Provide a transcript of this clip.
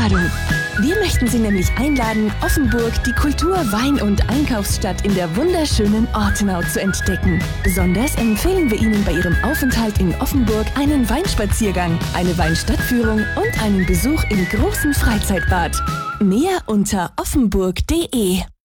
Einladung. Wir möchten Sie nämlich einladen, Offenburg, die Kultur-, Wein- und Einkaufsstadt in der wunderschönen Ortenau zu entdecken. Besonders empfehlen wir Ihnen bei Ihrem Aufenthalt in Offenburg einen Weinspaziergang, eine Weinstadtführung und einen Besuch im großen Freizeitbad. Mehr unter offenburg.de.